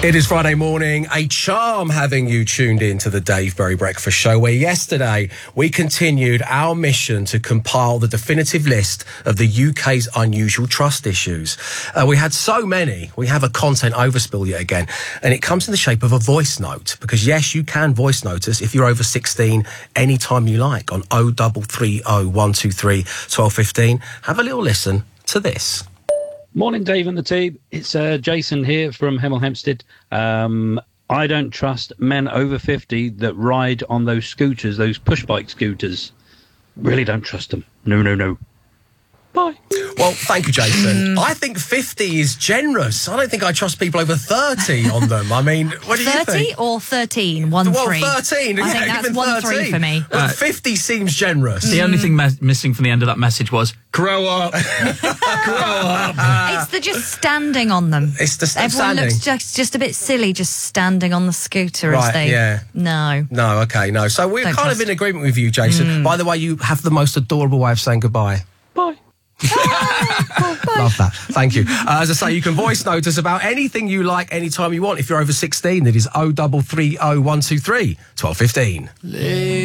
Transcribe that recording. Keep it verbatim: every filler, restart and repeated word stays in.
It is Friday morning. A charm having you tuned in to the Dave Berry Breakfast Show, where yesterday we continued our mission to compile the definitive list of the U K's unusual trust issues. Uh, we had so many. We have a content overspill yet again, and it comes in the shape of a voice note, because yes, you can voice note us if you're over sixteen anytime you like on oh double three oh, one two three, twelve fifteen. Have a little listen to this. Morning, Dave and the team. It's uh, Jason here from Hemel Hempstead. Um, I don't trust men over fifty that ride on those scooters, those push bike scooters. Really don't trust them. No, no, no. Bye. Well, thank you, Jason. Mm. I think fifty is generous. I don't think I trust people over thirty on them. I mean, what do you think? thirty or thirteen? One, well, three. thirteen. I yeah, think that's even one, thirteen. three for me. Well, Uh, fifty seems generous. The mm. only thing mes- missing from the end of that message was, grow up. Grow up. It's the just standing on them. It's the st- Everyone standing. looks just, just a bit silly just standing on the scooter Right, as they... yeah. No. No, okay, no. So we're Don't kind trust. of in agreement with you, Jason. Mm. By the way, you have the most adorable way of saying goodbye. Bye. Love that. Thank you. Uh, as I say, you can voice note us about anything you like anytime you want. If you're over sixteen, it is oh double three oh, one two three, twelve fifteen.